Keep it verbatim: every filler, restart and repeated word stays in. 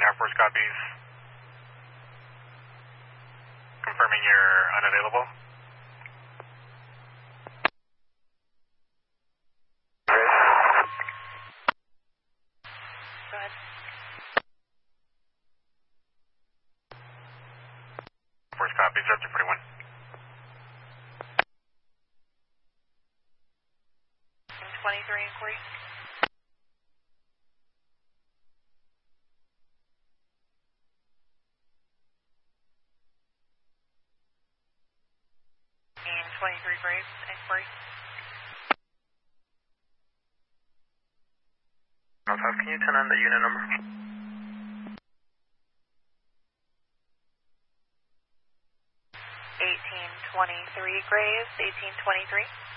Air Force copies. Confirming you're unavailable. Go ahead. Air Force copies, Delta forty-one. twenty-three inquiry. And twenty-three Braves inquiry. Can you turn on the unit number? eighteen twenty-three Graves, eighteen twenty-three.